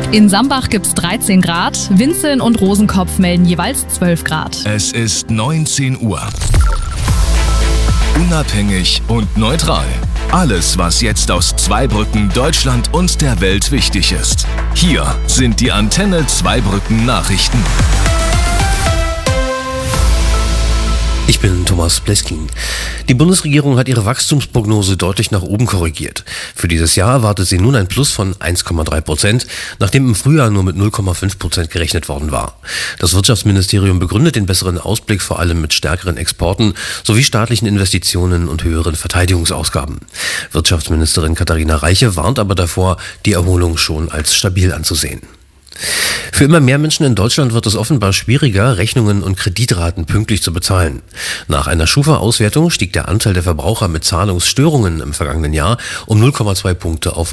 In Sambach gibt's 13 Grad, Winzeln und Rosenkopf melden jeweils 12 Grad. Es ist 19 Uhr. Unabhängig und neutral. Alles, was jetzt aus Zweibrücken, Deutschland und der Welt wichtig ist. Hier sind die Antenne Zweibrücken Nachrichten. Ich bin Thomas Bleskin. Die Bundesregierung hat ihre Wachstumsprognose deutlich nach oben korrigiert. Für dieses Jahr erwartet sie nun ein Plus von 1,3%, nachdem im Frühjahr nur mit 0,5% gerechnet worden war. Das Wirtschaftsministerium begründet den besseren Ausblick vor allem mit stärkeren Exporten sowie staatlichen Investitionen und höheren Verteidigungsausgaben. Wirtschaftsministerin Katharina Reiche warnt aber davor, die Erholung schon als stabil anzusehen. Für immer mehr Menschen in Deutschland wird es offenbar schwieriger, Rechnungen und Kreditraten pünktlich zu bezahlen. Nach einer Schufa-Auswertung stieg der Anteil der Verbraucher mit Zahlungsstörungen im vergangenen Jahr um 0,2 Punkte auf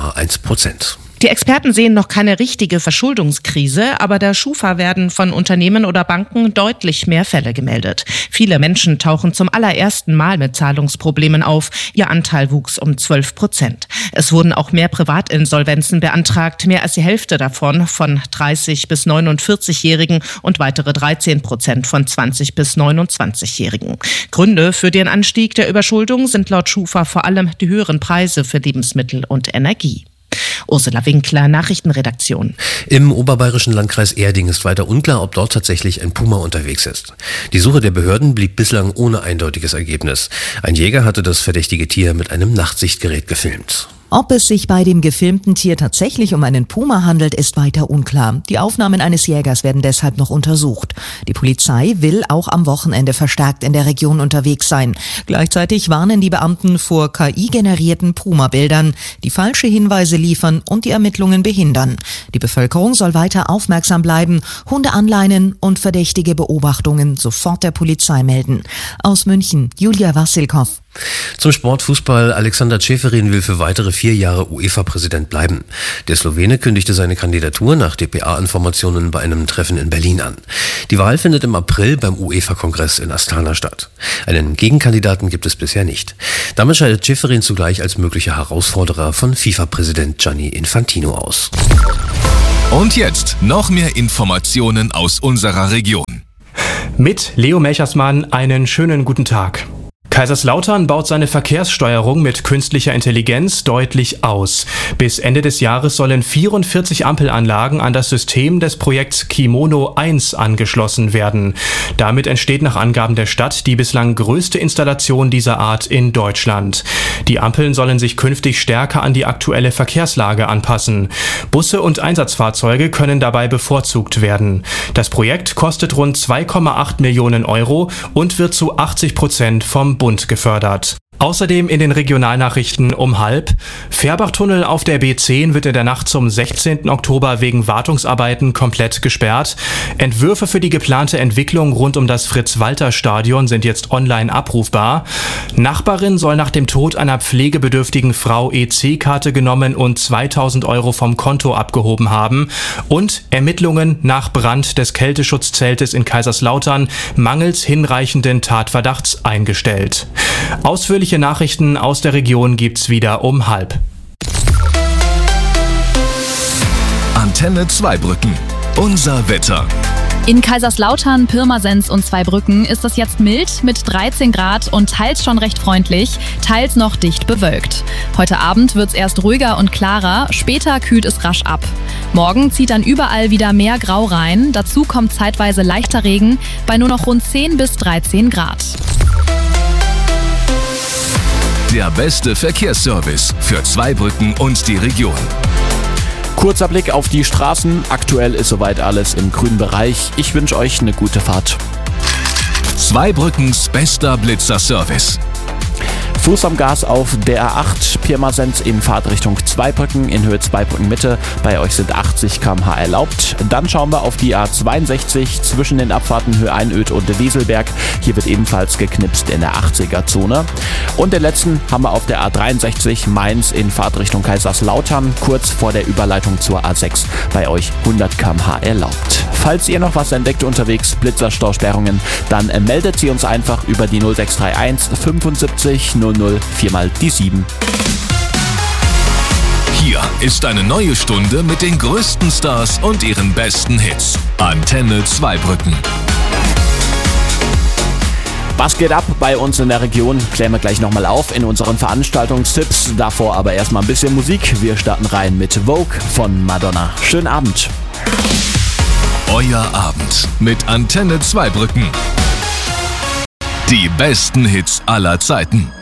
8,1%. Die Experten sehen noch keine richtige Verschuldungskrise, aber der Schufa werden von Unternehmen oder Banken deutlich mehr Fälle gemeldet. Viele Menschen tauchen zum allerersten Mal mit Zahlungsproblemen auf. Ihr Anteil wuchs um 12%. Es wurden auch mehr Privatinsolvenzen beantragt, mehr als die Hälfte davon von 30- bis 49-Jährigen und weitere 13% von 20- bis 29-Jährigen. Gründe für den Anstieg der Überschuldung sind laut Schufa vor allem die höheren Preise für Lebensmittel und Energie. Ursula Winkler, Nachrichtenredaktion. Im oberbayerischen Landkreis Erding ist weiter unklar, ob dort tatsächlich ein Puma unterwegs ist. Die Suche der Behörden blieb bislang ohne eindeutiges Ergebnis. Ein Jäger hatte das verdächtige Tier mit einem Nachtsichtgerät gefilmt. Ob es sich bei dem gefilmten Tier tatsächlich um einen Puma handelt, ist weiter unklar. Die Aufnahmen eines Jägers werden deshalb noch untersucht. Die Polizei will auch am Wochenende verstärkt in der Region unterwegs sein. Gleichzeitig warnen die Beamten vor KI-generierten Puma-Bildern, die falsche Hinweise liefern und die Ermittlungen behindern. Die Bevölkerung soll weiter aufmerksam bleiben, Hunde anleinen und verdächtige Beobachtungen sofort der Polizei melden. Aus München, Julia Wassilkow. Zum Sportfußball. Alexander Čeferin will für weitere 4 Jahre UEFA-Präsident bleiben. Der Slowene kündigte seine Kandidatur nach dpa-Informationen bei einem Treffen in Berlin an. Die Wahl findet im April beim UEFA-Kongress in Astana statt. Einen Gegenkandidaten gibt es bisher nicht. Damit scheidet Čeferin zugleich als möglicher Herausforderer von FIFA-Präsident Gianni Infantino aus. Und jetzt noch mehr Informationen aus unserer Region. Mit Leo Melchersmann einen schönen guten Tag. Kaiserslautern baut seine Verkehrssteuerung mit künstlicher Intelligenz deutlich aus. Bis Ende des Jahres sollen 44 Ampelanlagen an das System des Projekts Kimono 1 angeschlossen werden. Damit entsteht nach Angaben der Stadt die bislang größte Installation dieser Art in Deutschland. Die Ampeln sollen sich künftig stärker an die aktuelle Verkehrslage anpassen. Busse und Einsatzfahrzeuge können dabei bevorzugt werden. Das Projekt kostet rund 2,8 Millionen Euro und wird zu 80% vom Bund gefördert. Außerdem in den Regionalnachrichten um 12:30. Fährbachtunnel auf der B10 wird in der Nacht zum 16. Oktober wegen Wartungsarbeiten komplett gesperrt. Entwürfe für die geplante Entwicklung rund um das Fritz-Walter-Stadion sind jetzt online abrufbar. Nachbarin soll nach dem Tod einer pflegebedürftigen Frau EC-Karte genommen und 2.000 Euro vom Konto abgehoben haben. Und Ermittlungen nach Brand des Kälteschutzzeltes in Kaiserslautern mangels hinreichenden Tatverdachts eingestellt. Ausführliche Nachrichten aus der Region gibt's wieder um 12:30. Antenne Zweibrücken. Unser Wetter. In Kaiserslautern, Pirmasens und Zweibrücken ist es jetzt mild mit 13 Grad und teils schon recht freundlich, teils noch dicht bewölkt. Heute Abend wird's erst ruhiger und klarer, später kühlt es rasch ab. Morgen zieht dann überall wieder mehr Grau rein, dazu kommt zeitweise leichter Regen bei nur noch rund 10 bis 13 Grad. Der beste Verkehrsservice für Zweibrücken und die Region. Kurzer Blick auf die Straßen. Aktuell ist soweit alles im grünen Bereich. Ich wünsche euch eine gute Fahrt. Zweibrückens bester Blitzer-Service. Fuß am Gas auf der A8 Pirmasens in Fahrtrichtung Zweibrücken in Höhe Zweibrücken Mitte. Bei euch sind 80 km/h erlaubt. Dann schauen wir auf die A62 zwischen den Abfahrten Höhe Einöd und Wieselberg. Hier wird ebenfalls geknipst in der 80er-Zone. Und den letzten haben wir auf der A63 Mainz in Fahrtrichtung Kaiserslautern, kurz vor der Überleitung zur A6. Bei euch 100 km/h erlaubt. Falls ihr noch was entdeckt unterwegs, Blitzerstausperrungen, dann meldet sie uns einfach über die 0631 75 00 4 mal die 7. Hier ist eine neue Stunde mit den größten Stars und ihren besten Hits. Antenne Zweibrücken. Was geht ab bei uns in der Region? Klären wir gleich nochmal auf in unseren Veranstaltungstipps. Davor aber erstmal ein bisschen Musik. Wir starten rein mit Vogue von Madonna. Schönen Abend. Euer Abend mit Antenne Zweibrücken. Die besten Hits aller Zeiten.